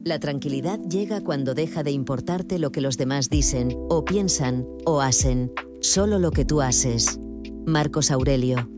La tranquilidad llega cuando deja de importarte lo que los demás dicen, o piensan, o hacen. Solo lo que tú haces. Marcos Aurelio.